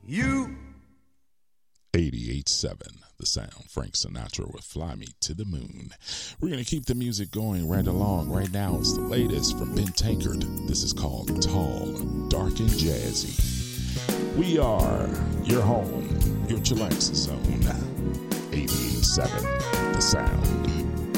You 88.7 The Sound. Frank Sinatra with Fly Me to the Moon. We're going to keep the music going right along. Right now, it's the latest from Ben Tankard. This is called Tall, Dark, and Jazzy. We are your home, your chillax zone. 88.7 The Sound.